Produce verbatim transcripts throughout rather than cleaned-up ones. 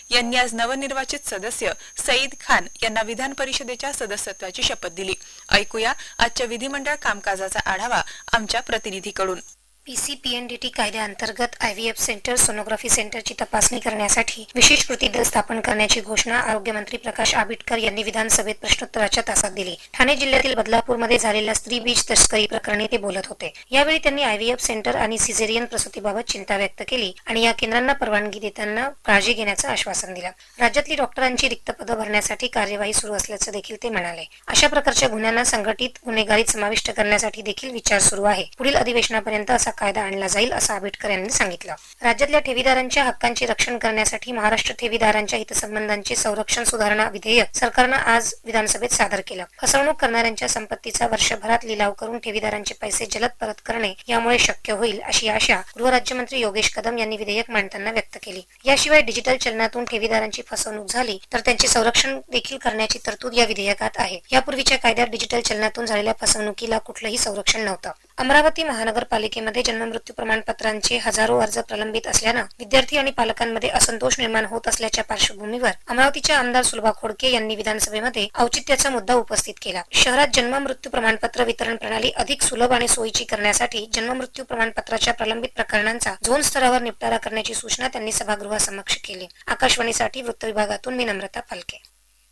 यांनी आज नवनिर्वाचित सदस्य सईद खान यांना विधान परिषदेच्या सदस्यत्वाची शपथ दिली. ऐकूया आजच्या विधिमंडळ कामकाजाचा आढावा आमच्या प्रतिनिधीकडून. पीसीपीएनडीटी कायद्याअंतर्गत आयव्हीएफ सेंटर सोनोग्राफी सेंटरची तपासणी करण्यासाठी विशेष कृती दल स्थापन करण्याची घोषणा आरोग्यमंत्री प्रकाश आंबेडकर यांनी विधानसभेत प्रश्नोत्तराच्या तासात दिली. ठाणे जिल्ह्यातील बदलापूरमध्ये झालेल्या स्त्रीबीज तस्करी प्रकरणी ते बोलत होते. यावेळी त्यांनी आयव्हीएफ सेंटर आणि सिझेरियन प्रसूतीबाबत चिंता व्यक्त केली आणि या केंद्रांना परवानगी देताना काळजी घेण्याचं आश्वासन दिलं. राज्यातली डॉक्टरांची रिक्त पदं भरण्यासाठी कार्यवाही सुरू असल्याचं देखील ते म्हणाले. अशा प्रकारच्या गुन्ह्यांना संघटित गुन्हेगारीत समाविष्ट करण्यासाठी देखील विचार सुरू आहे. पुढील अधिवेशनापर्यंत असा कायदा आणला जाईल असं आंबेडकर यांनी सांगितलं. राज्यातल्या ठेवीदारांच्या हक्कांचे रक्षण करण्यासाठी महाराष्ट्र ठेवीदारांच्या हितसंबंधांचे संरक्षण सुधारणा विधेयक सरकारनं आज विधानसभेत सादर केलं. फसवणूक करणाऱ्यांच्या संपत्तीचा वर्षभरात लिलाव करून ठेवीदारांचे पैसे जलद परत करणे यामुळे शक्य होईल अशी आशा गृहराज्यमंत्री योगेश कदम यांनी विधेयक मांडताना व्यक्त केली. याशिवाय डिजिटल चलनातून ठेवीदारांची फसवणूक झाली तर त्यांचे संरक्षण देखील करण्याची तरतूद या विधेयकात आहे. यापूर्वीच्या कायद्यात डिजिटल चलनातून झालेल्या फसवणुकीला कुठलंही संरक्षण नव्हतं. अमरावती महानगरपालिकेमध्ये जन्ममृत्यू प्रमाणपत्रांचे हजारो अर्ज प्रलंबित असल्यानं विद्यार्थी आणि पालकांमध्ये असंतोष निर्माण होत असल्याच्या पार्श्वभूमीवर अमरावतीच्या आमदार सुलभा खोडके यांनी विधानसभेमध्ये औचित्याचा मुद्दा उपस्थित केला. शहरात जन्ममृत्यू प्रमाणपत्र वितरण प्रणाली अधिक सुलभ आणि सोयीची करण्यासाठी जन्ममृत्यू प्रमाणपत्राच्या प्रलंबित प्रकरणांचा झोन स्तरावर निपटारा करण्याची सूचना त्यांनी सभागृहासमक्ष केली. आकाशवाणीसाठी वृत्त विभागातून मी नम्रता फालके.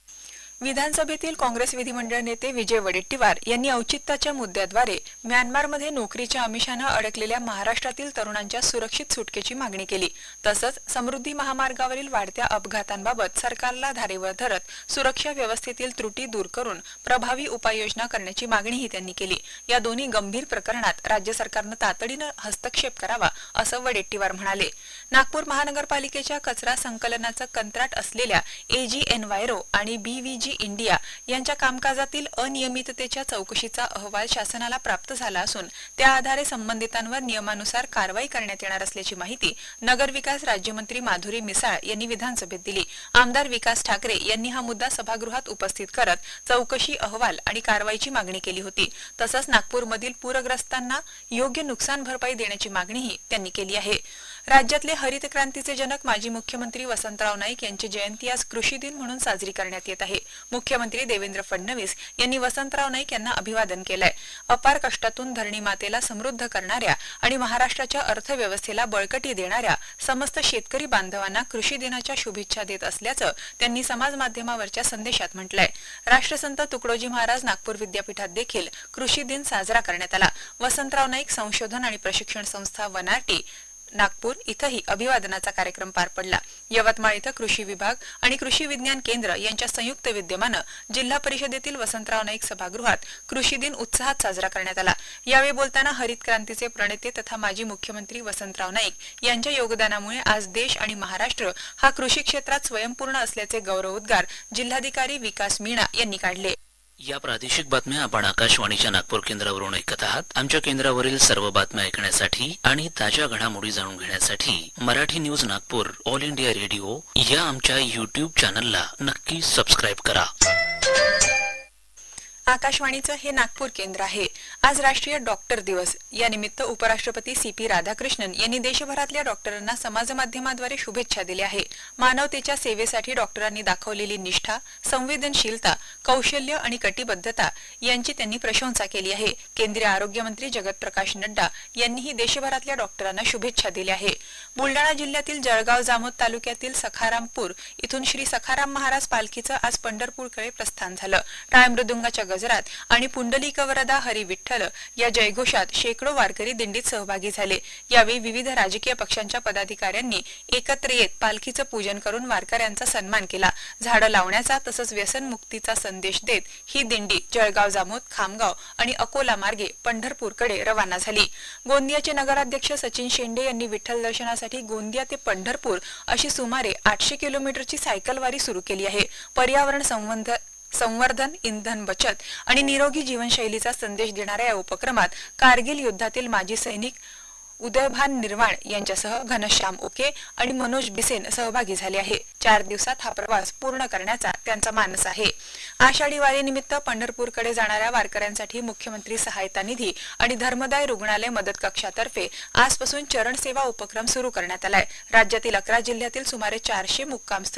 विधानसभेतील काँग्रेस विधिमंडळ नेते विजय वडेट्टीवार यांनी औचित्याच्या मुद्द्याद्वारे म्यानमारमध्ये नोकरीच्या आमिषानं अडकलेल्या महाराष्ट्रातील तरुणांच्या सुरक्षित सुटकेची मागणी केली. तसंच समृद्धी महामार्गावरील वाढत्या अपघातांबाबत सरकारला धारेवर धरत सुरक्षा व्यवस्थेतील त्रुटी दूर करून प्रभावी उपाययोजना करण्याची मागणीही त्यांनी केली. या दोन्ही गंभीर प्रकरणात राज्य सरकारनं तातडीनं हस्तक्षेप करावा असं वडेट्टीवार म्हणाले. नागपूर महानगरपालिकेच्या कचरा संकलनाचं कंत्राट असलेल्या एजी एनवायरो आणि बीव्हीजी इंडिया यांच्या कामकाजातील अनियमिततेच्या चौकशीचा अहवाल शासनाला प्राप्त झाला असून त्या आधारे संबंधितांवर नियमानुसार कारवाई करण्यात येणार असल्याची माहिती नगरविकास राज्यमंत्री माधुरी मिसाळ यांनी विधानसभेत दिली. आमदार विकास ठाकरे यांनी हा मुद्दा सभागृहात उपस्थित करत चौकशी अहवाल आणि कारवाईची मागणी केली होती. तसंच नागपूरमधील पूरग्रस्तांना योग्य नुकसान भरपाई देण्याची मागणीही त्यांनी केली आहे. राज्यातले हरित क्रांतीचे जनक माजी मुख्यमंत्री वसंतराव नाईक यांची जयंती आज कृषी दिन म्हणून साजरी करण्यात येत आहे. मुख्यमंत्री देवेंद्र फडणवीस यांनी वसंतराव नाईक यांना अभिवादन केलंय. अपार कष्टातून धरणी मातेला समृद्ध करणाऱ्या आणि महाराष्ट्राच्या अर्थव्यवस्थेला बळकटी देणाऱ्या समस्त शेतकरी बांधवांना कृषी दिनाच्या शुभेच्छा देत असल्याचं त्यांनी समाज माध्यमावरच्या संदेशात म्हटलंय. राष्ट्रसंत तुकडोजी महाराज नागपूर विद्यापीठात देखील कृषी दिन साजरा करण्यात आला. वसंतराव नाईक संशोधन आणि प्रशिक्षण संस्था वनार्टी नागपूर इथंही अभिवादनाचा कार्यक्रम पार पडला. यवतमाळ इथं कृषी विभाग आणि कृषी विज्ञान केंद्र यांच्या संयुक्त विद्यमानं जिल्हा परिषदेतील वसंतराव नाईक सभागृहात कृषी दिन उत्साहात साजरा करण्यात आला. यावेळी बोलताना हरित क्रांतीचे प्रणेते तथा माजी मुख्यमंत्री वसंतराव नाईक यांच्या योगदानामुळे आज देश आणि महाराष्ट्र हा कृषी क्षेत्रात स्वयंपूर्ण असल्याचे गौरवोद्गार जिल्हाधिकारी विकास मीणा यांनी काढले. या प्रादेशिक बातम्या आपण आकाशवाणीच्या नागपूर केंद्रावरून ऐकत आहात. आमच्या केंद्रावरील सर्व बातम्या ऐकण्यासाठी आणि ताज्या घडामोडी जाणून घेण्यासाठी Marathi news Nagpur all India radio या आमच्या युट्यूब चॅनलला नक्की सबस्क्राईब करा. आकाशवाणीचं हे नागपूर केंद्र आहे. आज राष्ट्रीय डॉक्टर दिवस. या निमित्त उपराष्ट्रपती सी पी राधाकृष्णन यांनी देशभरातल्या डॉक्टरांना समाजमाध्यमाद्वारे शुभेच्छा दिल्या आहे. मानवतेच्या सेवेसाठी डॉक्टरांनी दाखवलेली निष्ठा, संवेदनशीलता, कौशल्य आणि कटिबद्धता यांची त्यांनी प्रशंसा केली आहे. केंद्रीय आरोग्य मंत्री जगत प्रकाश नड्डा यांनीही देशभरातल्या डॉक्टरांना शुभेच्छा दिल्या आहे. बुलडाणा जिल्ह्यातील जळगाव जामोद तालुक्यातील सखारामपूर इथून श्री सखाराम महाराज पालखीचं आज पंढरपूरकडे प्रस्थान झालं. टाळ मृदुंगाच्या गजरात आणि पुंडलिक वरदा हरी विठ्ठल या जयघोषात शेकडो वारकरी दिंडीत सहभागी झाले. यावेळी विविध राजकीय पक्षांच्या पदाधिकाऱ्यांनी एकत्र येत पालखीचं पूजन करून वारकऱ्यांचा सन्मान केला. झाडं लावण्याचा तसंच व्यसनमुक्तीचा संदेश देत ही दिंडी जळगाव जामोद, खामगाव आणि अकोला मार्गे पंढरपूरकडे रवाना झाली. गोंदियाचे नगराध्यक्ष सचिन शेंडे यांनी विठ्ठल दर्शनासाठी गोंदिया ते पंढरपूर अशी सुमारे आठशे किलोमीटरची सायकलवारी सुरू केली आहे. पर्यावरण संबंध संवर्धन, इंधन बचत आणि निरोगी जीवनशैलीचा संदेश देणाऱ्या या उपक्रमात कारगिल युद्धातील माजी सैनिक उदयभान निर्वाण यांच्यासह घनश्याम ओके आणि मनोज बिसेन सहभागी झाले आहे. चार दिवसात हा प्रवास पूर्ण करण्याचा त्यांचा मानस आहे. आषाढी वारीनिमित्त पंढरपूरकडे जाणाऱ्या वारकऱ्यांसाठी मुख्यमंत्री सहायता निधी आणि धर्मदाय रुग्णालय मदत कक्षातर्फे आजपासून चरण सेवा उपक्रम सुरू करण्यात आलाय. राज्यातील अकरा जिल्ह्यातील सुमारे चारशे मुक्काम